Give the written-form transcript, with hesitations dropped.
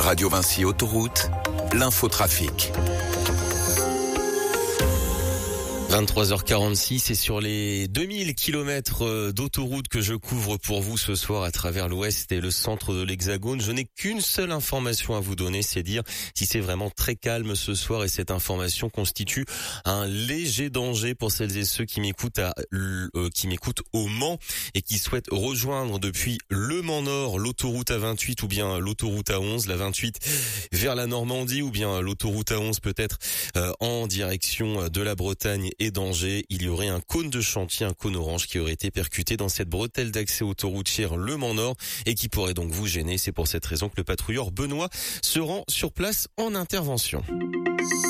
Radio Vinci Autoroute, l'infotrafic. 23h46 et sur les 2000 km d'autoroute que je couvre pour vous ce soir à travers l'ouest et le centre de l'Hexagone, je n'ai qu'une seule information à vous donner, c'est dire si c'est vraiment très calme ce soir, et cette information constitue un léger danger pour celles et ceux qui m'écoutent au Mans et qui souhaitent rejoindre depuis le Mans Nord l'autoroute A28 ou bien l'autoroute A11, la 28 vers la Normandie ou bien l'autoroute A11 peut-être en direction de la Bretagne et d'Angers. Il y aurait un cône de chantier, un cône orange qui aurait été percuté dans cette bretelle d'accès autoroutière Le Mans Nord et qui pourrait donc vous gêner. C'est pour cette raison que le patrouilleur Benoît se rend sur place en intervention.